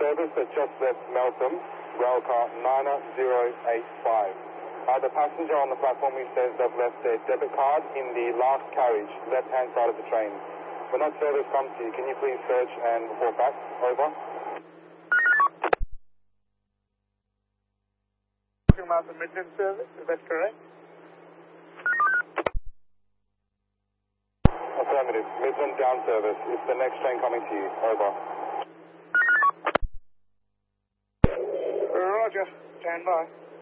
service that just left Meltham, railcar 9085. The passenger on the platform who says they've left their debit card in the last carriage, left-hand side of the train. When that service comes to you, can you please search and report back? Over. Talking about the Midland service, is that correct? Affirmative. Midland down service. It's the next train coming to you. Over. Roger. Stand by.